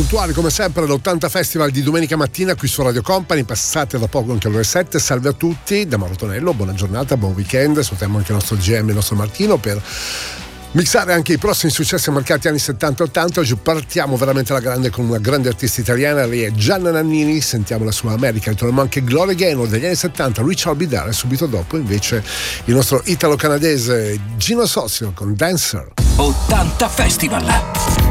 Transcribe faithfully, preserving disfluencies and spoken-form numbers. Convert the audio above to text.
puntuali come sempre all'ottanta Festival di domenica mattina qui su Radio Company, passate da poco anche alle ore sette. Salve a tutti da Mauro Tonello, buona giornata, buon weekend. Salutiamo anche il nostro G M, il nostro Martino, per mixare anche i prossimi successi marcati anni settanta ottanta. Oggi partiamo veramente alla grande con una grande artista italiana, lei è Gianna Nannini, sentiamo la sua America, ritorniamo anche Gloria Gaynor degli anni settanta, Richard Bidare, subito dopo invece il nostro italo-canadese Gino Sozio con Dancer. ottanta Festival.